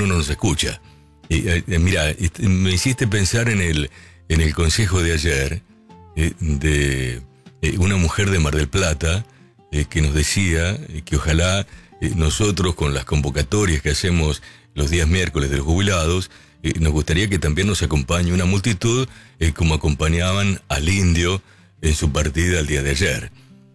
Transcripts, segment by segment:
uno no nos escucha. Mira, me hiciste pensar en el consejo de ayer de una mujer de Mar del Plata que nos decía que ojalá nosotros, con las convocatorias que hacemos los días miércoles de los jubilados, nos gustaría que también nos acompañe una multitud como acompañaban al indio en su partida el día de ayer.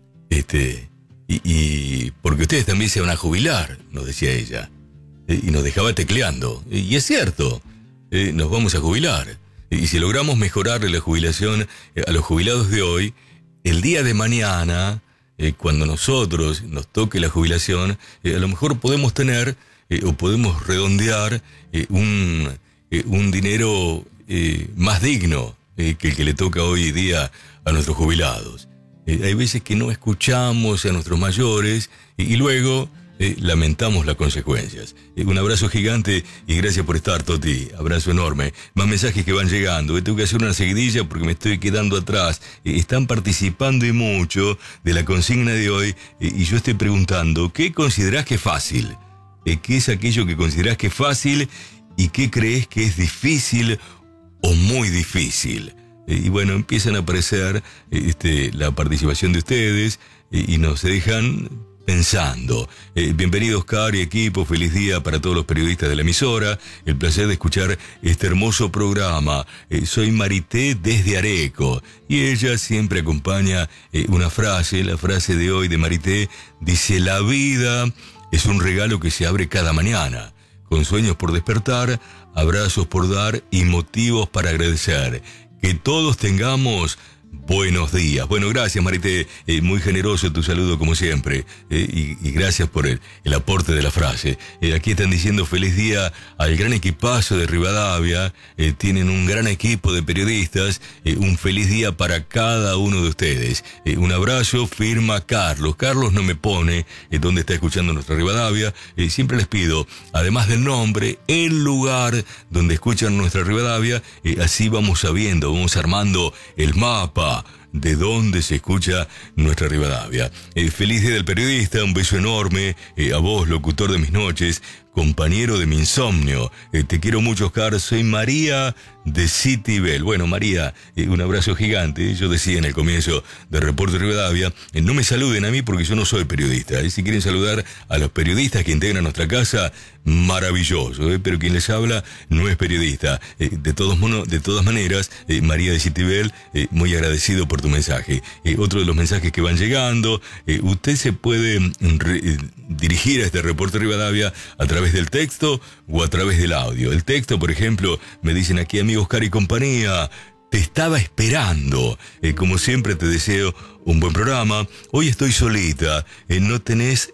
Y porque ustedes también se van a jubilar, nos decía ella. Y nos dejaba tecleando. Y es cierto, nos vamos a jubilar. Y si logramos mejorarle la jubilación a los jubilados de hoy, el día de mañana, cuando nosotros nos toque la jubilación, a lo mejor podemos tener o podemos redondear un dinero más digno que el que le toca hoy día a nuestros jubilados. Hay veces que no escuchamos a nuestros mayores y luego lamentamos las consecuencias. Un abrazo gigante y gracias por estar, Toti. Abrazo enorme. Más mensajes que van llegando. Tengo que hacer una seguidilla porque me estoy quedando atrás. Están participando y mucho de la consigna de hoy y yo estoy preguntando, ¿qué considerás que es fácil? ¿Qué es aquello que considerás que es fácil y qué crees que es difícil o muy difícil? Y bueno, empiezan a aparecer la participación de ustedes y nos dejan pensando. Bienvenidos, Oscar y equipo, feliz día para todos los periodistas de la emisora, el placer de escuchar este hermoso programa. Soy Marité desde Areco y ella siempre acompaña una frase, la frase de hoy de Marité dice: la vida es un regalo que se abre cada mañana, con sueños por despertar, abrazos por dar y motivos para agradecer. Que todos tengamos buenos días. Bueno, gracias, Marité. Muy generoso tu saludo como siempre. Y gracias por el aporte de la frase. Aquí están diciendo feliz día al gran equipazo de Rivadavia. Tienen un gran equipo de periodistas. Un feliz día para cada uno de ustedes. Un abrazo, firma Carlos. Carlos no me pone dónde está escuchando nuestra Rivadavia. Siempre les pido, además del nombre, el lugar donde escuchan nuestra Rivadavia. Así vamos sabiendo, vamos armando el mapa de dónde se escucha nuestra Rivadavia. Feliz día del periodista, un beso enorme a vos, locutor de mis noches, compañero de mi insomnio. Te quiero mucho, Oscar. Soy María de City Bell. Bueno, María, un abrazo gigante. Yo decía en el comienzo del reporte de Rivadavia, no me saluden a mí porque yo no soy periodista. Si quieren saludar a los periodistas que integran nuestra casa, maravilloso. Pero quien les habla no es periodista. De todas maneras, María de City Bell, muy agradecido por tu mensaje. Otro de los mensajes que van llegando, usted se puede dirigir a este reporte de Rivadavia a través del texto o a través del audio. El texto, por ejemplo, me dicen aquí, amigo Oscar y compañía, te estaba esperando. Como siempre te deseo un buen programa. Hoy estoy solita. No tenés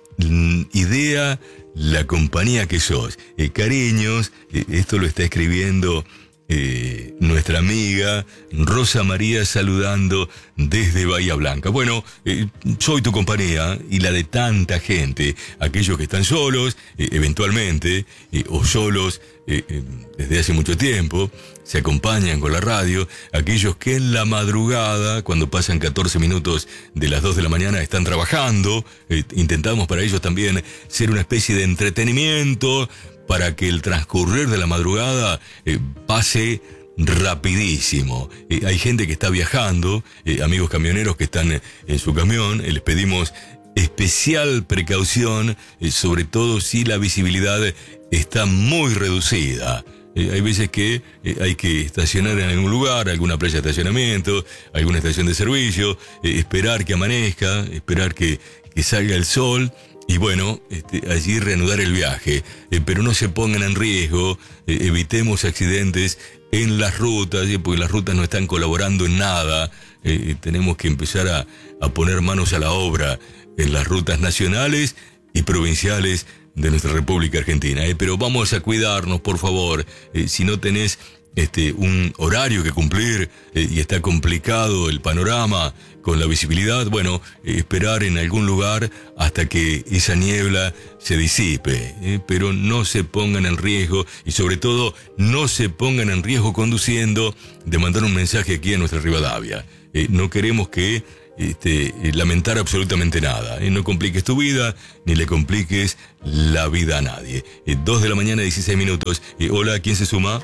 idea la compañía que sos. Cariños, esto lo está escribiendo nuestra amiga Rosa María, saludando desde Bahía Blanca. Bueno, soy tu compañía y la de tanta gente, aquellos que están solos, eventualmente, o solos desde hace mucho tiempo, se acompañan con la radio, aquellos que en la madrugada, cuando pasan 14 minutos de las 2 de la mañana, están trabajando. Intentamos para ellos también ser una especie de entretenimiento para que el transcurrir de la madrugada pase rapidísimo. Hay gente que está viajando, amigos camioneros que están en su camión. Les pedimos especial precaución, sobre todo si la visibilidad está muy reducida. Hay veces que hay que estacionar en algún lugar, alguna playa de estacionamiento, alguna estación de servicio, esperar que amanezca, esperar que salga el sol. Y bueno, allí reanudar el viaje, pero no se pongan en riesgo, evitemos accidentes en las rutas, porque las rutas no están colaborando en nada. Tenemos que empezar a poner manos a la obra en las rutas nacionales y provinciales de nuestra República Argentina. Pero vamos a cuidarnos, por favor. Si no tenés un horario que cumplir y está complicado el panorama con la visibilidad, bueno, esperar en algún lugar hasta que esa niebla se disipe, pero no se pongan en riesgo y sobre todo no se pongan en riesgo conduciendo de mandar un mensaje aquí a nuestra Rivadavia. No queremos que lamentar absolutamente nada. No compliques tu vida, ni le compliques la vida a nadie. 2 de la mañana, 16 minutos. Hola, ¿quién se suma?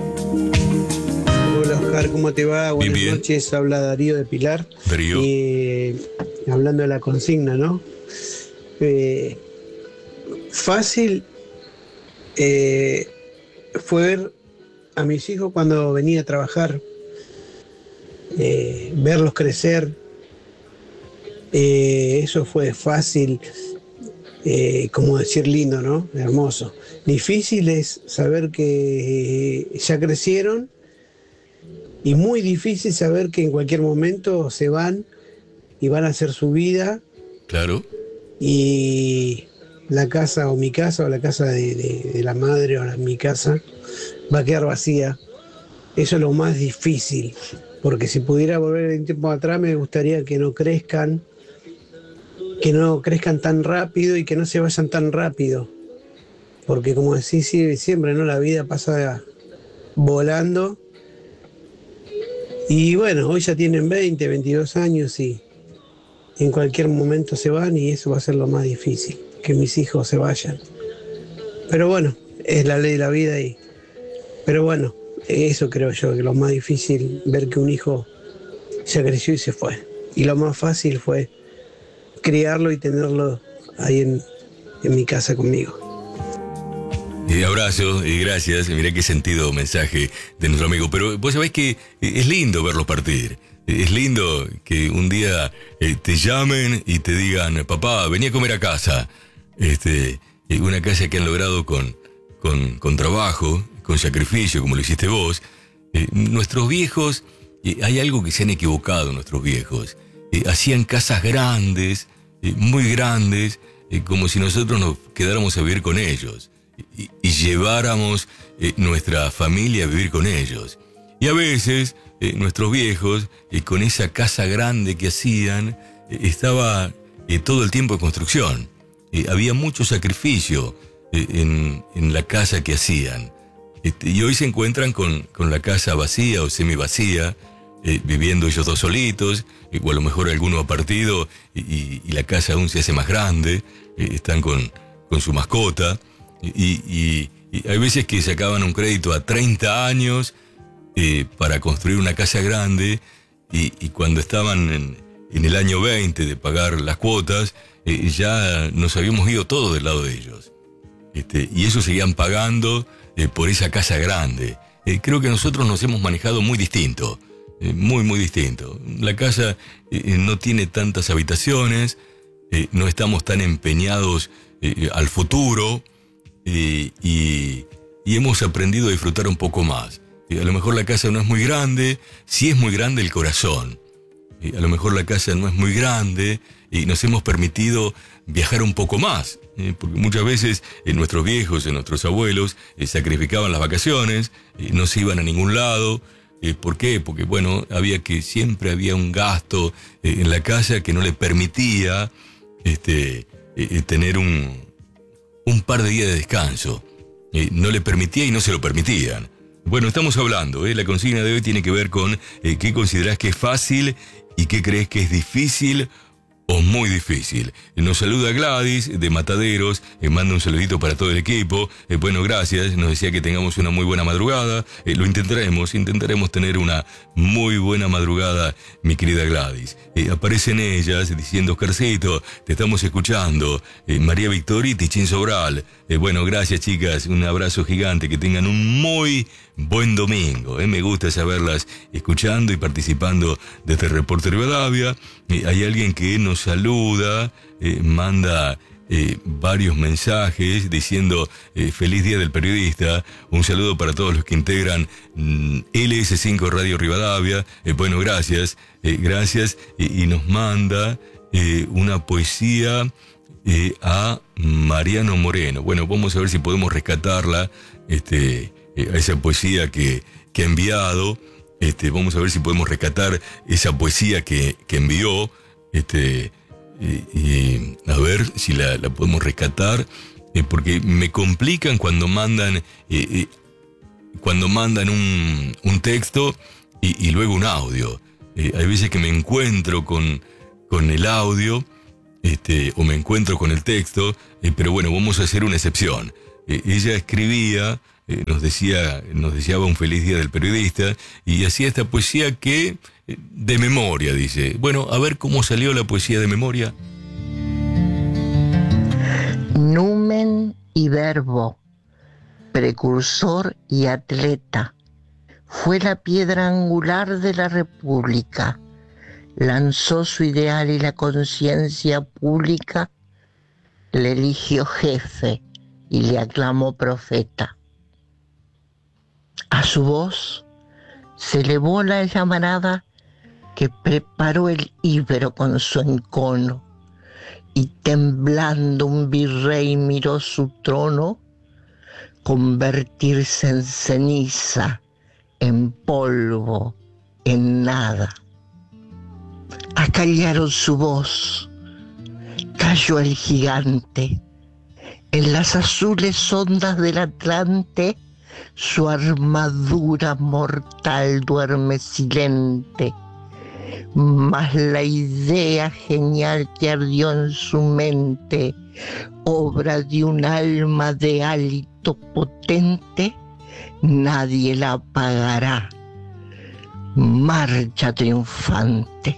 Hola Oscar, ¿cómo te va? Buenas noches, habla Darío de Pilar. Darío. Hablando de la consigna, ¿no? Fácil fue ver a mis hijos cuando venía a trabajar, verlos crecer, eso fue fácil, como decir lindo, ¿no? Hermoso. Difícil es saber que ya crecieron y muy difícil saber que en cualquier momento se van y van a hacer su vida. Claro. Y la casa o mi casa o la casa de la madre o mi casa va a quedar vacía. Eso es lo más difícil, porque si pudiera volver en tiempo atrás me gustaría que no crezcan tan rápido y que no se vayan tan rápido, porque como decís siempre, ¿no? La vida pasa volando y bueno, hoy ya tienen 20, 22 años y en cualquier momento se van y eso va a ser lo más difícil, que mis hijos se vayan. Pero bueno, es la ley de la vida pero bueno, eso creo yo, que lo más difícil, ver que un hijo ya creció y se fue. Y lo más fácil fue criarlo y tenerlo ahí en mi casa conmigo. Abrazo y gracias. Mirá qué sentido mensaje de nuestro amigo. Pero vos sabés que es lindo verlos partir. Es lindo que un día te llamen y te digan, papá, vení a comer a casa. Una casa que han logrado con trabajo, con sacrificio, como lo hiciste vos. Nuestros viejos, hay algo que se han equivocado nuestros viejos. Hacían casas grandes, muy grandes, como si nosotros nos quedáramos a vivir con ellos. Y lleváramos nuestra familia a vivir con ellos. Y a veces nuestros viejos, con esa casa grande que hacían, estaba todo el tiempo en construcción. Había mucho sacrificio en la casa que hacían. Y hoy se encuentran con la casa vacía o semi vacía, viviendo ellos dos solitos, o a lo mejor alguno ha partido y la casa aún se hace más grande, están con su mascota. Y hay veces que sacaban un crédito a 30 años para construir una casa grande y cuando estaban en el año 20 de pagar las cuotas, ya nos habíamos ido todos del lado de ellos. Y eso seguían pagando por esa casa grande. Creo que nosotros nos hemos manejado muy distinto, muy distinto. La casa no tiene tantas habitaciones, no estamos tan empeñados al futuro. Y hemos aprendido a disfrutar un poco más. A lo mejor la casa no es muy grande, sí es muy grande el corazón. A lo mejor la casa no es muy grande y nos hemos permitido viajar un poco más. Porque muchas veces nuestros viejos, nuestros abuelos, sacrificaban las vacaciones, no se iban a ningún lado. ¿Por qué? Porque bueno, siempre había un gasto en la casa que no le permitía tener un par de días de descanso. No le permitía y no se lo permitían. Bueno, estamos hablando, la consigna de hoy tiene que ver con qué considerás que es fácil y qué crees que es difícil o muy difícil. Nos saluda Gladys de Mataderos, manda un saludito para todo el equipo. Bueno, gracias, nos decía que tengamos una muy buena madrugada. Lo intentaremos tener una muy buena madrugada, mi querida Gladys. Aparecen ellas diciendo, Oscarcito, te estamos escuchando. María Victoria y Tichín Sobral. Bueno, gracias chicas, un abrazo gigante, que tengan un muy buen domingo. Me gusta saberlas escuchando y participando de este Reporte Rivadavia. Hay alguien que nos saluda, manda varios mensajes diciendo feliz día del periodista, un saludo para todos los que integran LS5 Radio Rivadavia. Bueno, gracias, y nos manda una poesía a Mariano Moreno. Bueno, vamos a ver si podemos rescatarla, a esa poesía que ha enviado. Vamos a ver si podemos rescatar esa poesía que envió. A ver si la podemos rescatar, porque me complican cuando mandan un texto y luego un audio. Hay veces que me encuentro con con el audio, o me encuentro con el texto, pero bueno, vamos a hacer una excepción. Ella escribía, nos deseaba un feliz día del periodista, y hacía esta poesía que, de memoria, dice. Bueno, a ver cómo salió la poesía de memoria. Numen y verbo, precursor y atleta, fue la piedra angular de la República. Lanzó su ideal y la conciencia pública le eligió jefe y le aclamó profeta. A su voz se elevó la llamarada que preparó el íbero con su encono, y temblando un virrey miró su trono convertirse en ceniza, en polvo, en nada. Acallaron su voz, cayó el gigante. En las azules ondas del Atlante, su armadura mortal duerme silente. Mas la idea genial que ardió en su mente, obra de un alma de hálito potente, nadie la apagará. Marcha triunfante.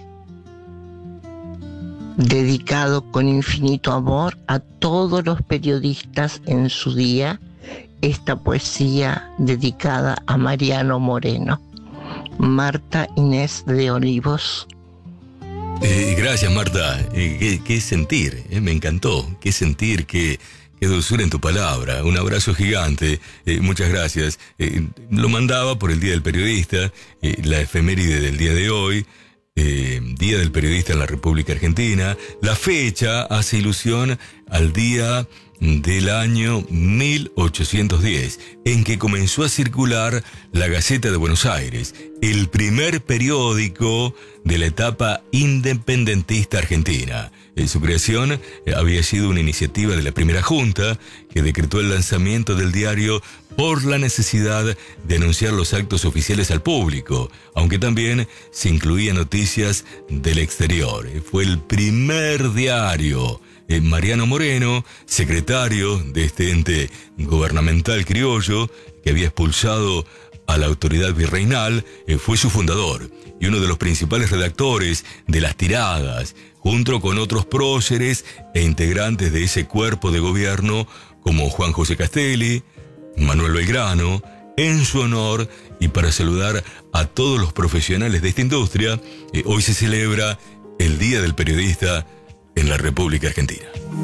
Dedicado con infinito amor a todos los periodistas en su día, esta poesía dedicada a Mariano Moreno. Marta Inés de Olivos. Gracias, Marta. Qué sentir, me encantó. Qué sentir, qué dulzura en tu palabra. Un abrazo gigante. Muchas gracias. Lo mandaba por el Día del Periodista, la efeméride del día de hoy. Día del Periodista en la República Argentina. La fecha hace ilusión al día del año 1810, en que comenzó a circular la Gaceta de Buenos Aires, el primer periódico de la etapa independentista argentina. Su creación había sido una iniciativa de la primera junta, que decretó el lanzamiento del diario por la necesidad de anunciar los actos oficiales al público, aunque también se incluían noticias del exterior. Fue el primer diario. Mariano Moreno, secretario de este ente gubernamental criollo que había expulsado a la autoridad virreinal, fue su fundador y uno de los principales redactores de las tiradas, junto con otros próceres e integrantes de ese cuerpo de gobierno como Juan José Castelli, Manuel Belgrano. En su honor y para saludar a todos los profesionales de esta industria, hoy se celebra el Día del Periodista en la República Argentina.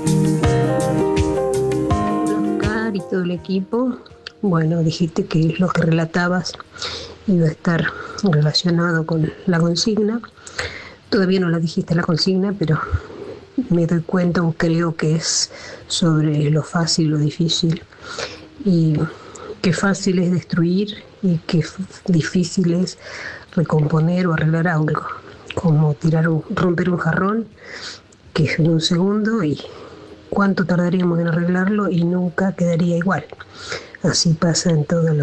Oscar y todo el equipo, bueno, dijiste que lo que relatabas iba a estar relacionado con la consigna. Todavía no la dijiste la consigna, pero me doy cuenta o creo que es sobre lo fácil y lo difícil. Y qué fácil es destruir y qué difícil es recomponer o arreglar algo. Como romper un jarrón, que es en un segundo, y cuánto tardaríamos en arreglarlo y nunca quedaría igual. Así pasa en todas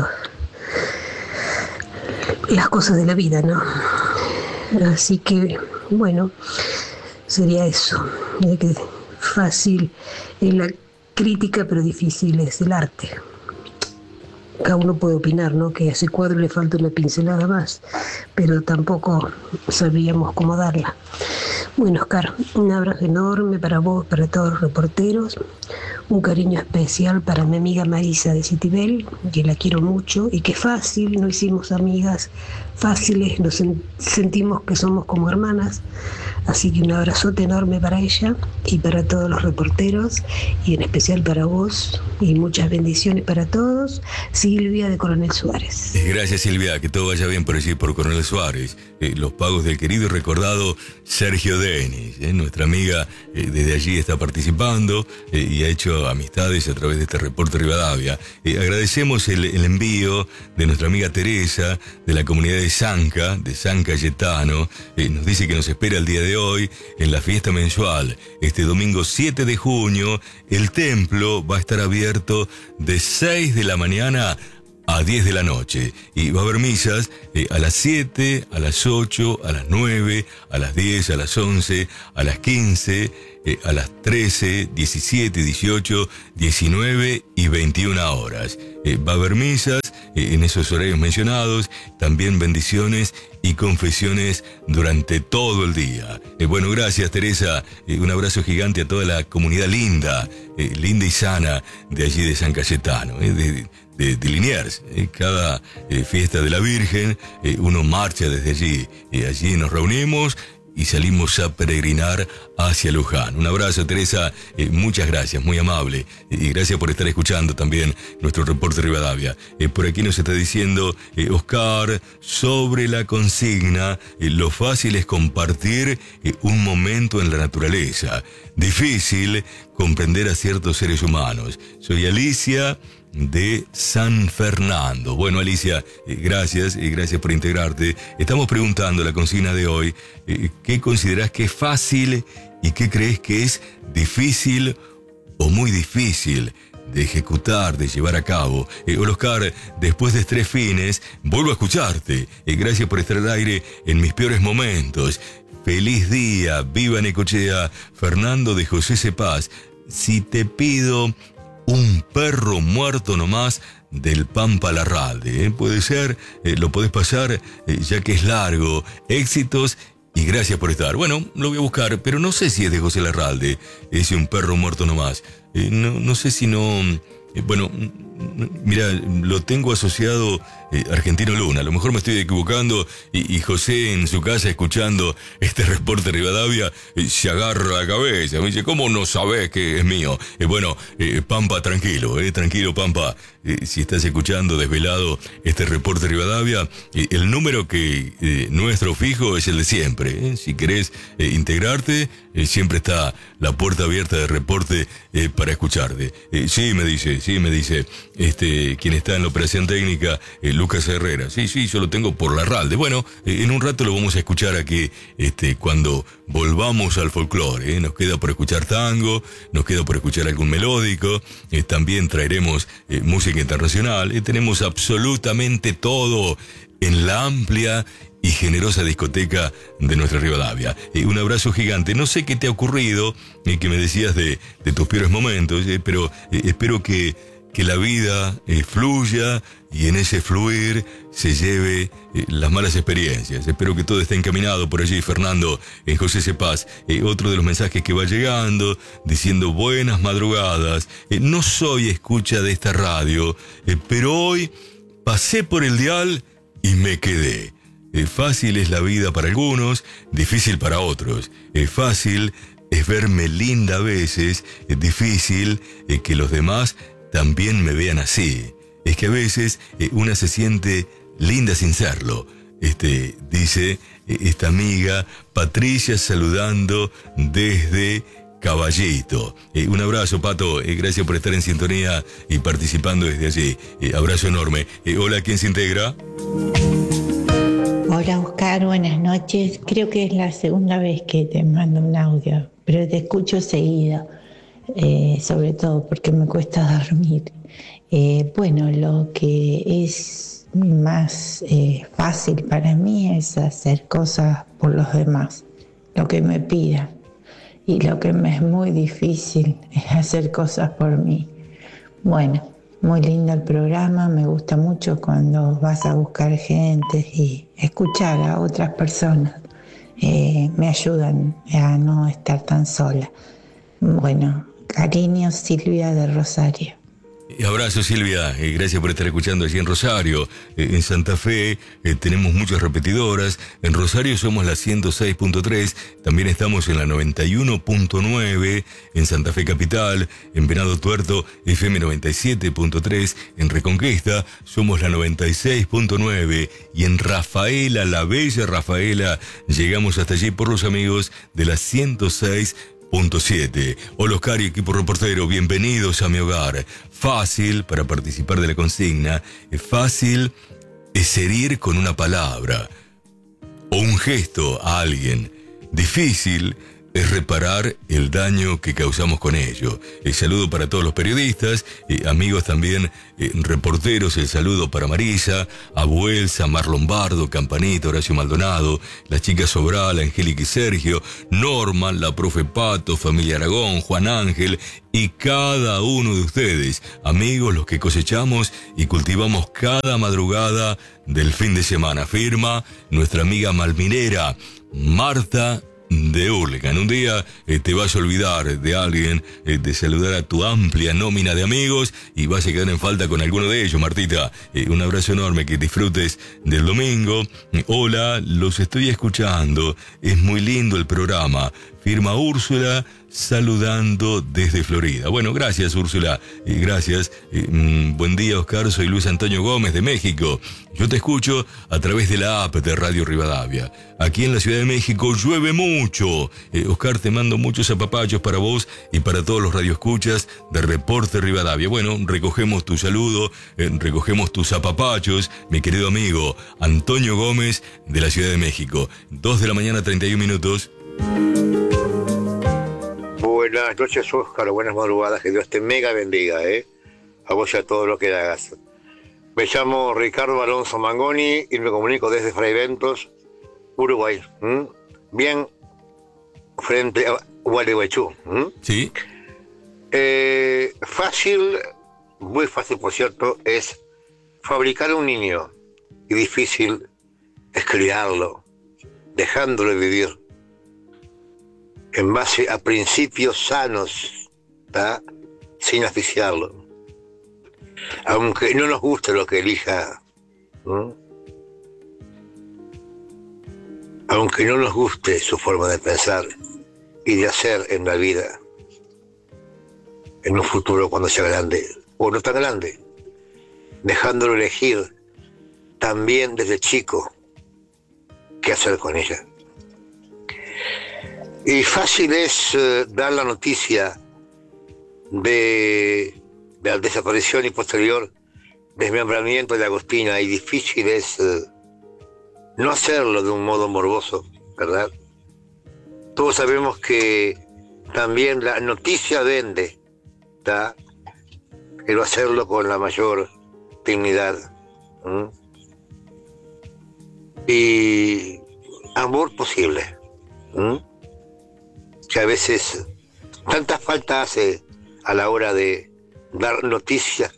las cosas de la vida, ¿no? Así que, bueno, sería eso, de que fácil es la crítica, pero difícil es el arte. Cada uno puede opinar, ¿no?, que a ese cuadro le falta una pincelada más, pero tampoco sabíamos cómo darla. Bueno, Oscar, un abrazo enorme para vos, para todos los reporteros, un cariño especial para mi amiga Marisa de Citibel, que la quiero mucho, y que fácil, no hicimos amigas fáciles, nos sentimos que somos como hermanas, así que un abrazote enorme para ella y para todos los reporteros, y en especial para vos, y muchas bendiciones para todos. Silvia de Coronel Suárez. Gracias, Silvia, que todo vaya bien por allí, por Coronel Suárez. Los pagos del querido y recordado Sergio Denis, nuestra amiga desde allí está participando y ha hecho amistades a través de este Reporte Rivadavia. Agradecemos el envío de nuestra amiga Teresa de la comunidad de San Cayetano. Nos dice que nos espera el día de hoy en la fiesta mensual. Este domingo 7 de junio el templo va a estar abierto de 6 de la mañana a a 10 de la noche. Y va a haber misas a las 7, a las 8, a las 9, a las 10, a las 11, a las 15, a las 13, 17, 18, 19 y 21 horas. Va a haber misas en esos horarios mencionados, también bendiciones y confesiones durante todo el día. Bueno, gracias Teresa, un abrazo gigante a toda la comunidad linda y sana de allí de San Cayetano, de Liniers. Cada fiesta de la Virgen, uno marcha desde allí, allí nos reunimos y salimos a peregrinar hacia Luján. Un abrazo, Teresa, muchas gracias, muy amable, y gracias por estar escuchando también nuestro reporte Rivadavia. Por aquí nos está diciendo Oscar, sobre la consigna, lo fácil es compartir un momento en la naturaleza, difícil comprender a ciertos seres humanos. Soy Alicia de San Fernando. Bueno, Alicia, gracias por integrarte. Estamos preguntando la consigna de hoy, ¿qué considerás que es fácil y qué crees que es difícil o muy difícil de ejecutar, de llevar a cabo? Oscar, después de 3 fines, vuelvo a escucharte. Gracias por estar al aire en mis peores momentos. Feliz día, viva Necochea. Fernando de José Cepaz. Si te pido un perro muerto nomás del Pampa Larralde, puede ser, lo podés pasar, ya que es largo. Éxitos y gracias por estar. Bueno, lo voy a buscar, pero no sé si es de José Larralde, ese un perro muerto nomás. No sé si no... Bueno, mira, lo tengo asociado Argentino Luna. A lo mejor me estoy equivocando y José en su casa escuchando este reporte Rivadavia se agarra la cabeza. Me dice, ¿cómo no sabés que es mío? Bueno, Pampa, tranquilo, Pampa. Si estás escuchando desvelado este reporte Rivadavia, el número que nuestro fijo es el de siempre. Si querés integrarte, siempre está la puerta abierta de reporte para escucharte. Sí, me dice quien está en la operación técnica, Lucas Herrera. Sí, yo lo tengo por Larralde. Bueno, en un rato lo vamos a escuchar aquí, cuando volvamos al folclore. Nos queda por escuchar tango, nos queda por escuchar algún melódico, también traeremos música internacional. Tenemos absolutamente todo en la amplia y generosa discoteca de nuestra Rivadavia. Un abrazo gigante. No sé qué te ha ocurrido, que me decías de tus peores momentos, pero espero que la vida fluya y en ese fluir se lleve las malas experiencias. Espero que todo esté encaminado por allí, Fernando, en José Cepaz. Otro de los mensajes que va llegando, diciendo buenas madrugadas. No soy escucha de esta radio, pero hoy pasé por el dial y me quedé. Fácil es la vida para algunos, difícil para otros. Fácil es verme linda a veces, difícil que los demás también me vean así. Es que a veces una se siente linda sin serlo. Dice esta amiga Patricia saludando desde Caballito. Un abrazo, Pato. Gracias por estar en sintonía y participando desde allí. Abrazo enorme. Hola, ¿quién se integra? Hola Oscar, buenas noches. Creo que es la segunda vez que te mando un audio, pero te escucho seguido, sobre todo porque me cuesta dormir. Bueno, lo que es más fácil para mí es hacer cosas por los demás, lo que me pidan. Y lo que me es muy difícil es hacer cosas por mí. Bueno, muy lindo el programa, me gusta mucho cuando vas a buscar gente y escuchar a otras personas. Me ayudan a no estar tan sola. Bueno, cariño, Silvia de Rosario. Abrazo, Silvia, gracias por estar escuchando allí en Rosario. En Santa Fe tenemos muchas repetidoras. En Rosario somos la 106.3, también estamos en la 91.9 en Santa Fe Capital. En Venado Tuerto FM 97.3, en Reconquista somos la 96.9 y en Rafaela, la bella Rafaela, llegamos hasta allí por los amigos de la 106.7. Hola Oscar y equipo reportero, bienvenidos a mi hogar. Fácil para participar de la consigna, fácil es herir con una palabra o un gesto a alguien. Difícil es reparar el daño que causamos con ello. El saludo para todos los periodistas, amigos también, reporteros, el saludo para Marisa, Abuelsa, Mar Lombardo, Campanita, Horacio Maldonado, las chicas Sobral, Angélica y Sergio, Norman, la profe Pato, familia Aragón, Juan Ángel y cada uno de ustedes, amigos, los que cosechamos y cultivamos cada madrugada del fin de semana. Firma nuestra amiga malminera, Marta de Hurlingham. Un día te vas a olvidar de alguien, de saludar a tu amplia nómina de amigos y vas a quedar en falta con alguno de ellos, Martita. Un abrazo enorme, que disfrutes del domingo. Hola, los estoy escuchando. Es muy lindo el programa. Firma Úrsula, saludando desde Florida. Bueno, gracias Úrsula, gracias. Buen día, Oscar, soy Luis Antonio Gómez de México. Yo te escucho a través de la app de Radio Rivadavia. Aquí en la Ciudad de México llueve mucho. Oscar, te mando muchos apapachos para vos y para todos los radioescuchas de Reporte Rivadavia. Bueno, recogemos tu saludo, recogemos tus apapachos, mi querido amigo Antonio Gómez de la Ciudad de México. 2:31 a.m. Buenas noches, Óscar, buenas madrugadas, que Dios te mega bendiga, a vos y a todo lo que hagas. Me llamo Ricardo Alonso Mangoni y me comunico desde Fray Bentos, Uruguay. Bien, frente a Gualeguaychú. Sí. Fácil, muy fácil por cierto, es fabricar un niño y difícil es criarlo, dejándolo vivir en base a principios sanos, ¿tá? Sin asfixiarlo. Aunque no nos guste lo que elija, aunque no nos guste su forma de pensar y de hacer en la vida, en un futuro cuando sea grande, o no tan grande, dejándolo elegir también desde chico qué hacer con ella. Y fácil es dar la noticia de la desaparición y posterior desmembramiento de Agostina, y difícil es no hacerlo de un modo morboso, ¿verdad? Todos sabemos que también la noticia vende, ¿tá? Pero hacerlo con la mayor dignidad. Y amor posible. Que a veces tanta falta hace a la hora de dar noticias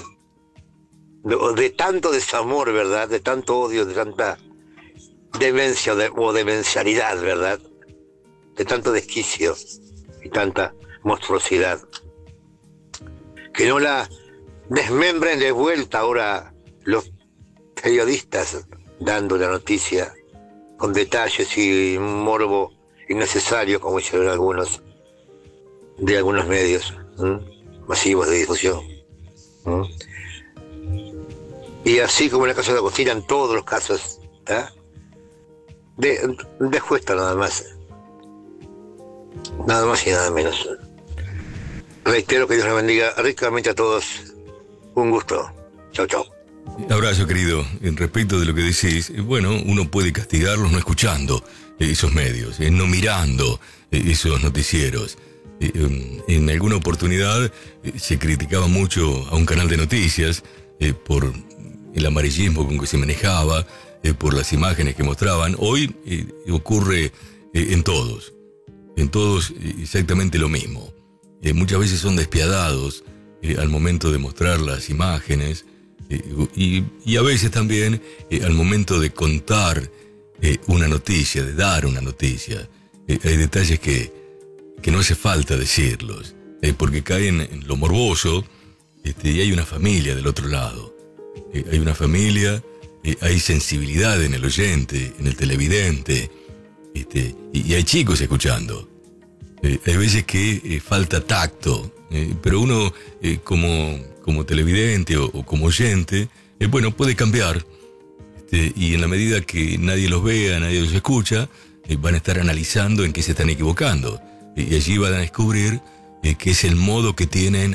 de tanto desamor, ¿verdad? De tanto odio, de tanta demencia o demencialidad, ¿verdad? De tanto desquicio y tanta monstruosidad. Que no la desmembren de vuelta ahora los periodistas dando la noticia con detalles y morbo innecesario, como hicieron algunos de algunos medios masivos de difusión. Y así como en el caso de Agostina, en todos los casos, de justa nada más y nada menos. Reitero que Dios les bendiga ricamente a todos. Un gusto. Chau, chau. Abrazo, querido. Respecto de lo que decís, bueno, uno puede castigarlos no escuchando esos medios, no mirando esos noticieros. En alguna oportunidad se criticaba mucho a un canal de noticias por el amarillismo con que se manejaba, por las imágenes que mostraban. Hoy ocurre en todos exactamente lo mismo. Muchas veces son despiadados al momento de mostrar las imágenes y a veces también al momento de contar una noticia, de dar una noticia. Hay detalles que no hace falta decirlos, porque caen en lo morboso, y hay una familia del otro lado. Hay una familia, hay sensibilidad en el oyente, en el televidente, y hay chicos escuchando. Hay veces que falta tacto, pero uno como televidente o como oyente, bueno, puede cambiar. Y en la medida que nadie los vea, nadie los escucha, van a estar analizando en qué se están equivocando. Y allí van a descubrir que es el modo que tienen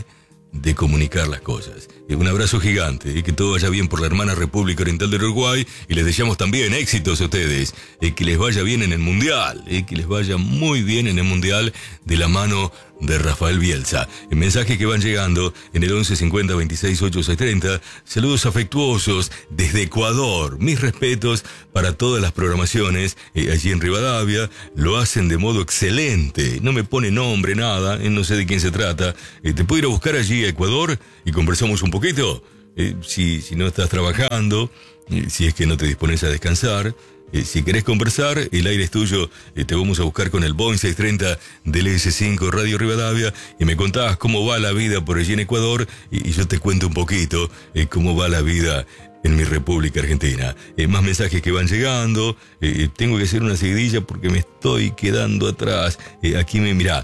de comunicar las cosas. Un abrazo gigante, que todo vaya bien por la hermana República Oriental del Uruguay, y les deseamos también éxitos a ustedes, que les vaya bien en el Mundial, que les vaya muy bien en el Mundial de la mano de Rafael Bielsa. Mensajes que van llegando en el 11 50 26 8 630. Saludos afectuosos desde Ecuador. Mis respetos para todas las programaciones allí en Rivadavia. Lo hacen de modo excelente. No me pone nombre, nada. No sé de quién se trata. ¿Te puedo ir a buscar allí a Ecuador y conversamos un poquito? Si no estás trabajando, si es que no te dispones a descansar. Si querés conversar, el aire es tuyo. Te vamos a buscar con el Boeing 630 del S5 Radio Rivadavia y me contás cómo va la vida por allí en Ecuador y yo te cuento un poquito cómo va la vida en mi República Argentina. Más mensajes que van llegando. Tengo que hacer una seguidilla porque me estoy quedando atrás. Aquí mirá.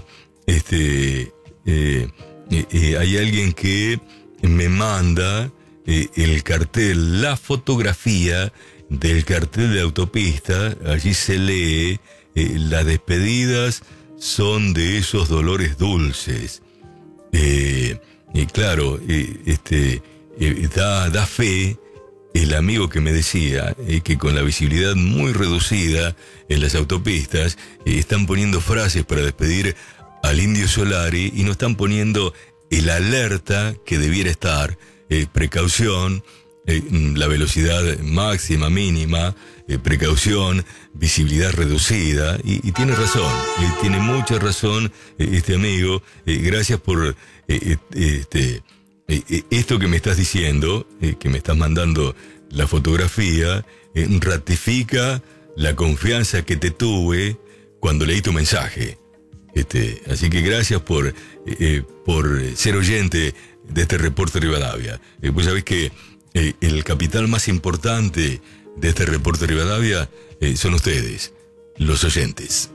Hay alguien que me manda el cartel, la fotografía del cartel de autopista. Allí se lee: las despedidas son de esos dolores dulces. Claro, da fe el amigo que me decía que con la visibilidad muy reducida en las autopistas están poniendo frases para despedir al Indio Solari y no están poniendo el alerta que debiera estar: precaución, la velocidad máxima, mínima, precaución, visibilidad reducida, y tiene razón, tiene mucha razón este amigo. Gracias por esto que me estás diciendo, que me estás mandando la fotografía, ratifica la confianza que te tuve cuando leí tu mensaje. Así que gracias por ser oyente de este Reporte Rivadavia. Vos sabés que el capital más importante de este Reporte Rivadavia son ustedes, los oyentes.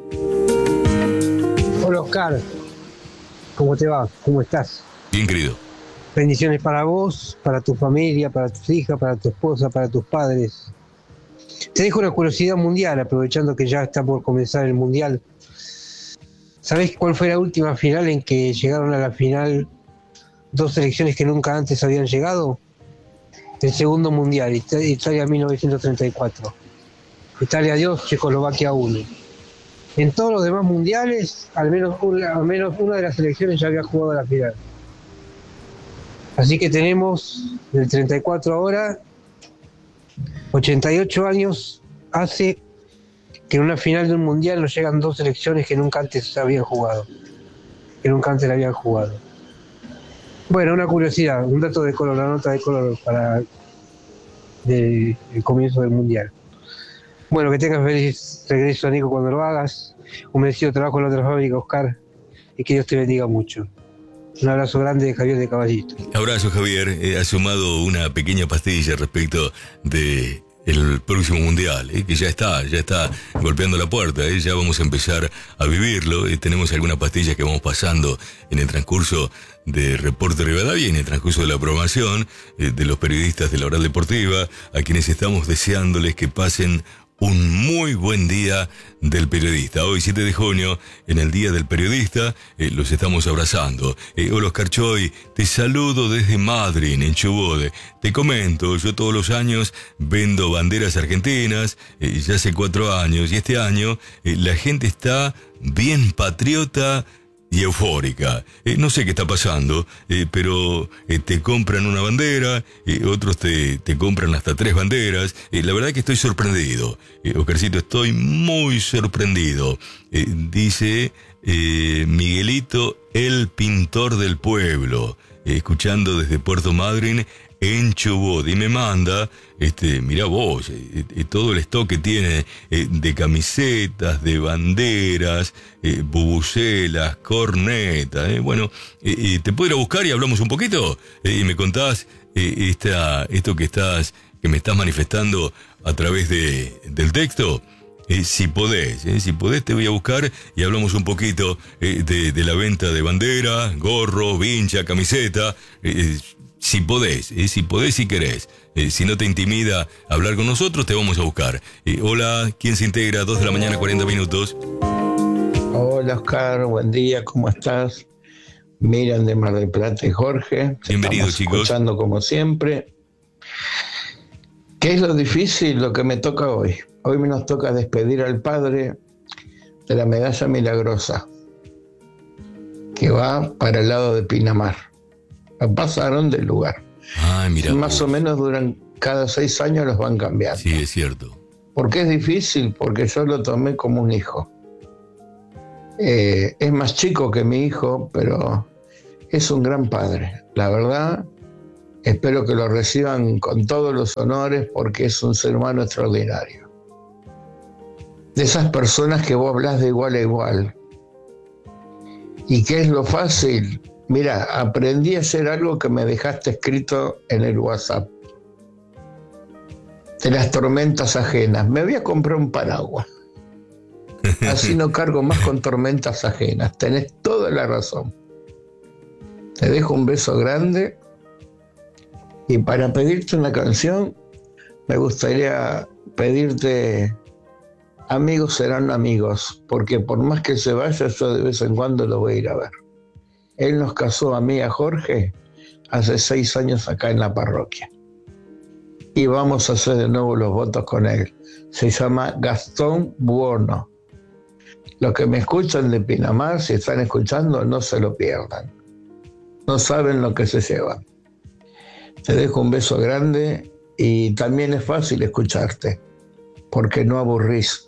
Hola Oscar, ¿cómo te va? ¿Cómo estás? Bien, querido. Bendiciones para vos, para tu familia, para tus hijas, para tu esposa, para tus padres. Te dejo una curiosidad mundial, aprovechando que ya está por comenzar el Mundial. ¿Sabés cuál fue la última final en que llegaron a la final dos selecciones que nunca antes habían llegado? El segundo Mundial, Italia 1934. Italia 2, Checoslovaquia 1. En todos los demás mundiales, al menos una de las selecciones ya había jugado a la final. Así que tenemos del 34 ahora, 88 años hace que en una final de un mundial nos llegan dos selecciones que nunca antes habían jugado. Bueno, una curiosidad, un dato de color, una nota de color para el comienzo del mundial. Bueno, que tengas feliz regreso, Nico, cuando lo hagas. Un merecido trabajo en la otra fábrica, Oscar, y que Dios te bendiga mucho. Un abrazo grande de Javier de Caballito. Abrazo, Javier. Ha sumado una pequeña pastilla respecto de el próximo mundial, que ya está golpeando la puerta, ya vamos a empezar a vivirlo. Tenemos algunas pastillas que vamos pasando en el transcurso de Reporte Rivadavia y en el transcurso de la programación de los periodistas de la Oral Deportiva, a quienes estamos deseándoles que pasen un muy buen día del periodista. Hoy, 7 de junio, en el Día del Periodista, los estamos abrazando. Hola, Oscar Choy, te saludo desde Madrid, en Chubut. Te comento, yo todos los años vendo banderas argentinas, ya hace 4 años, y este año la gente está bien patriota y eufórica. No sé qué está pasando, pero te compran una bandera, otros te compran hasta 3 banderas. La verdad que estoy sorprendido. Oscarcito, estoy muy sorprendido. Dice Miguelito, el pintor del pueblo, escuchando desde Puerto Madryn, en Chubut, y me manda, mirá vos, todo el stock que tiene de camisetas, de banderas, bubucelas, cornetas, bueno, te puedo ir a buscar y hablamos un poquito, y me contás esto que me estás manifestando a través del texto. Si podés te voy a buscar y hablamos un poquito de la venta de bandera, gorro, vincha, camiseta. Si podés, si querés. Si no te intimida hablar con nosotros, te vamos a buscar. Hola, ¿quién se integra? 2 de la mañana, 40 minutos. Hola, Oscar, buen día, ¿cómo estás? Miriam de Mar del Plata y Jorge. Bienvenidos, chicos. Escuchando como siempre. ¿Qué es lo difícil? Lo que me toca hoy. Hoy nos toca despedir al padre de la medalla milagrosa, que va para el lado de Pinamar. La pasaron del lugar. Mira. Más o menos duran, cada 6 años los van cambiando. Sí, es cierto. ¿Por qué es difícil? Porque yo lo tomé como un hijo. Es más chico que mi hijo, pero es un gran padre. La verdad, espero que lo reciban con todos los honores porque es un ser humano extraordinario. De esas personas que vos hablás de igual a igual. ¿Y qué es lo fácil? Mira, aprendí a hacer algo que me dejaste escrito en el WhatsApp. De las tormentas ajenas. Me voy a comprar un paraguas. Así no cargo más con tormentas ajenas. Tenés toda la razón. Te dejo un beso grande. Y para pedirte una canción, me gustaría pedirte Amigos serán amigos, porque por más que se vaya, yo de vez en cuando lo voy a ir a ver. Él nos casó a mí y a Jorge hace 6 años acá en la parroquia. Y vamos a hacer de nuevo los votos con él. Se llama Gastón Buono. Los que me escuchan de Pinamar, si están escuchando, no se lo pierdan. No saben lo que se llevan. Te dejo un beso grande y también es fácil escucharte, porque no aburrís.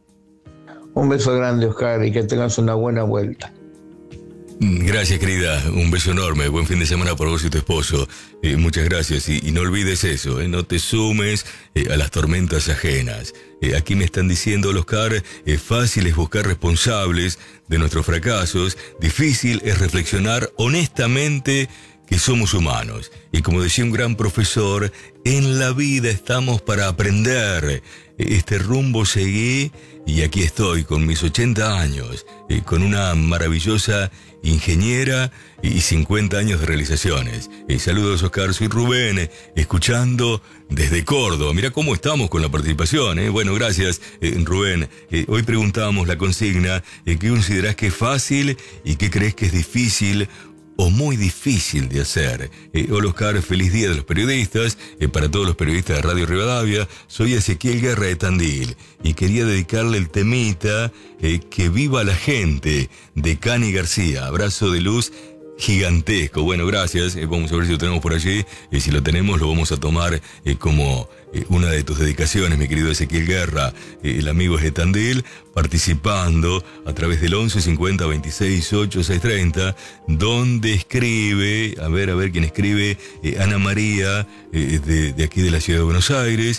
Un beso grande, Oscar, y que tengas una buena vuelta. Gracias, querida. Un beso enorme. Buen fin de semana para vos y tu esposo. Muchas gracias. Y no olvides eso, no te sumes a las tormentas ajenas. Aquí me están diciendo, Oscar, fácil es buscar responsables de nuestros fracasos. Difícil es reflexionar honestamente que somos humanos. Y como decía un gran profesor, en la vida estamos para aprender. Este rumbo seguí y aquí estoy con mis 80 años, con una maravillosa ingeniera y 50 años de realizaciones. Saludos, Oscar, soy Rubén, escuchando desde Córdoba. Mira cómo estamos con la participación. Bueno, gracias, Rubén. Hoy preguntábamos la consigna, ¿qué considerás que es fácil y qué crees que es difícil o muy difícil de hacer? Hola, Oscar, feliz día de los periodistas, para todos los periodistas de Radio Rivadavia. Soy Ezequiel Guerra de Tandil y quería dedicarle el temita Que viva la gente, de Cani García. Abrazo de luz gigantesco. Bueno, gracias. Vamos a ver si lo tenemos por allí. Si lo tenemos, lo vamos a tomar como una de tus dedicaciones, mi querido Ezequiel Guerra. El amigo es de Tandil, participando a través del 11 50 26 8 630, donde escribe, a ver quién escribe, Ana María, de aquí de la ciudad de Buenos Aires,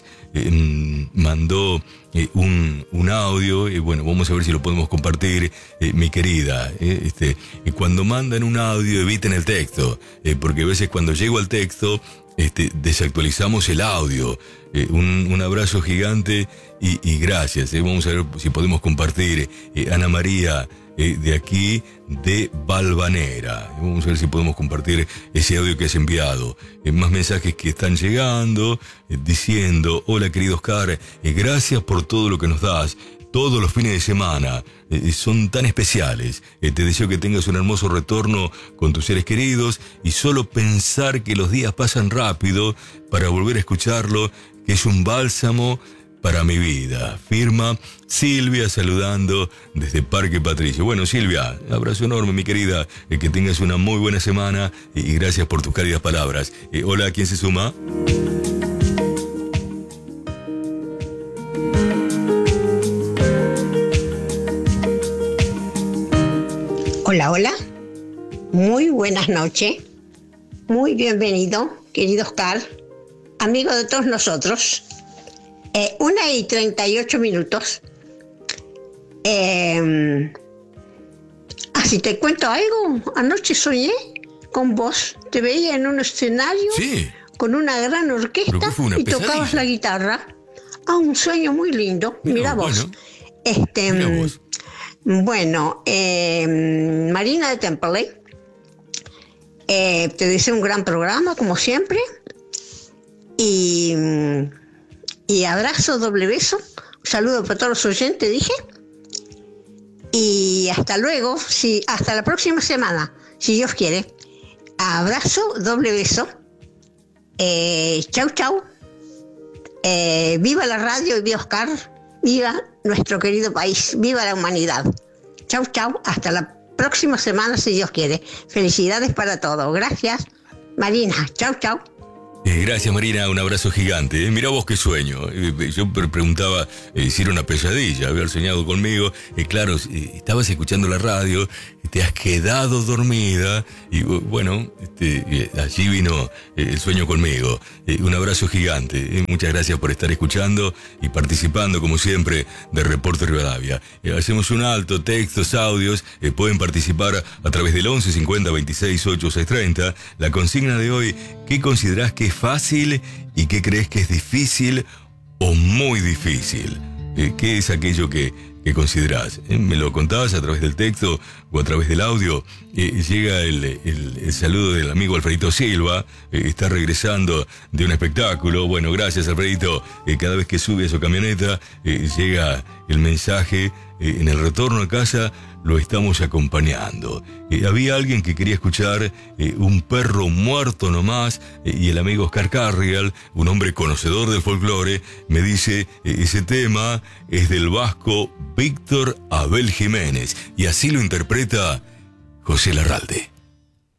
mandó un audio, y bueno, vamos a ver si lo podemos compartir, mi querida. Cuando mandan un audio, eviten el texto, porque a veces cuando llego al texto, desactualizamos el audio. Un abrazo gigante y gracias. Vamos a ver si podemos compartir, Ana María, de aquí de Valvanera. Vamos a ver si podemos compartir ese audio que has enviado. Más mensajes que están llegando, diciendo: hola, querido Oscar, gracias por todo lo que nos das todos los fines de semana. Son tan especiales. Te deseo que tengas un hermoso retorno con tus seres queridos, y solo pensar que los días pasan rápido para volver a escucharlo, que es un bálsamo para mi vida. Firma Silvia, saludando desde Parque Patricio. Bueno, Silvia, abrazo enorme, mi querida. Que tengas una muy buena semana y gracias por tus cálidas palabras. Hola, ¿quién se suma? Hola, hola. Muy buenas noches. Muy bienvenido, querido Oscar, amigo de todos nosotros. 1:38. Si te cuento algo, anoche soñé con vos. Te veía en un escenario, sí, con una gran orquesta y tocabas la guitarra. Un sueño muy lindo. Mira vos. Mira vos. Bueno, Marina de Temperley, te deseo un gran programa, como siempre, y abrazo, doble beso, un saludo para todos los oyentes, dije, y hasta luego, hasta la próxima semana, si Dios quiere. Abrazo, doble beso. Chau, chau. Viva la radio y viva Oscar. Viva nuestro querido país. Viva la humanidad. Chau, chau. Hasta la próxima semana, si Dios quiere. Felicidades para todos. Gracias, Marina. Chau, chau. Gracias, Marina, un abrazo gigante. Mirá vos qué sueño. Yo preguntaba si era una pesadilla, haber soñado conmigo. Claro, estabas escuchando la radio, te has quedado dormida y bueno, allí vino el sueño conmigo. Un abrazo gigante. Muchas gracias por estar escuchando y participando, como siempre, de Reporte Rivadavia. Hacemos un alto, textos, audios, pueden participar a través del 11 50 26 8 630. La consigna de hoy: ¿qué considerás que es fácil y qué crees que es difícil o muy difícil? ¿Qué es aquello que considerás? Me lo contabas a través del texto o a través del audio. Llega el saludo del amigo Alfredito Silva, está regresando de un espectáculo. Bueno, gracias, Alfredito. Cada vez que sube a su camioneta llega el mensaje: en el retorno a casa lo estamos acompañando. Había alguien que quería escuchar Un perro muerto nomás, y el amigo Oscar Carrial, un hombre conocedor del folclore, me dice: ese tema es del vasco Víctor Abel Jiménez, y así lo interpreta José Larralde.